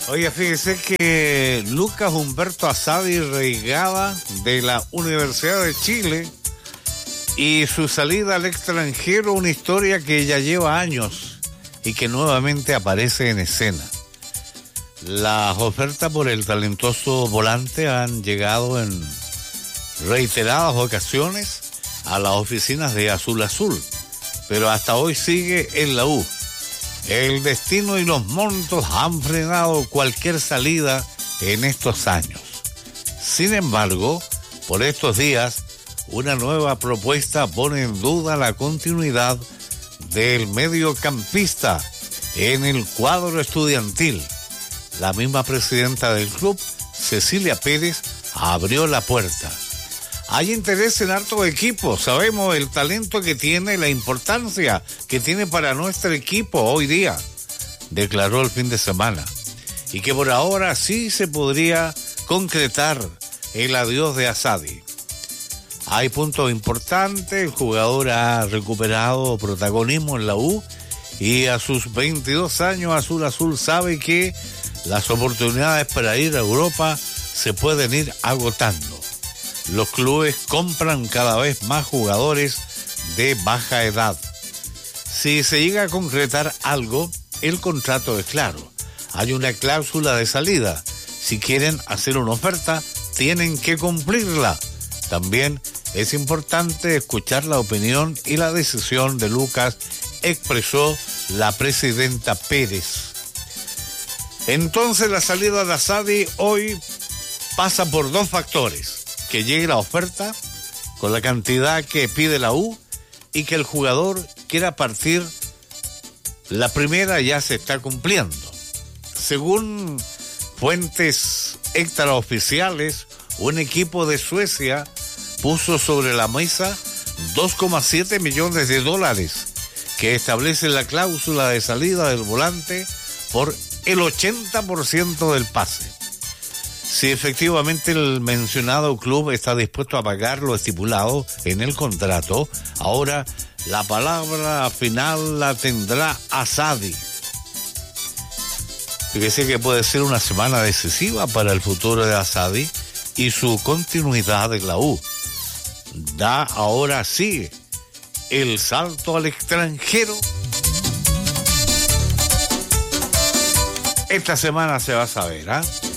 Oye, fíjese que Lucas Humberto Asadi Reigada de la Universidad de Chile y su salida al extranjero, una historia que ya lleva años y que nuevamente aparece en escena. Las ofertas por el talentoso volante han llegado en reiteradas ocasiones a las oficinas de Azul Azul, pero hasta hoy sigue en la U. El destino y los montos han frenado cualquier salida en estos años. Sin embargo, por estos días, una nueva propuesta pone en duda la continuidad del mediocampista en el cuadro estudiantil. La misma presidenta del club, Cecilia Pérez, abrió la puerta. Hay interés en hartos equipos, sabemos el talento que tiene, la importancia que tiene para nuestro equipo hoy día, declaró el fin de semana, y que por ahora sí se podría concretar el adiós de Asadi. Hay puntos importantes, el jugador ha recuperado protagonismo en la U y a sus 22 años Azul Azul sabe que las oportunidades para ir a Europa se pueden ir agotando. Los clubes compran cada vez más jugadores de baja edad. Si se llega a concretar algo, el contrato es claro. Hay una cláusula de salida. Si quieren hacer una oferta, tienen que cumplirla. También es importante escuchar la opinión y la decisión de Lucas, expresó la presidenta Pérez. Entonces la salida de Asadi hoy pasa por dos factores: que llegue la oferta con la cantidad que pide la U y que el jugador quiera partir. La primera ya se está cumpliendo. Según fuentes extraoficiales, un equipo de Suecia puso sobre la mesa $2,7 millones que establece la cláusula de salida del volante por el 80% del pase. Si efectivamente el mencionado club está dispuesto a pagar lo estipulado en el contrato, ahora la palabra final la tendrá Asadi. Fíjese que puede ser una semana decisiva para el futuro de Asadi y su continuidad en la U. Da ahora sí el salto al extranjero. Esta semana se va a saber, ¿ah?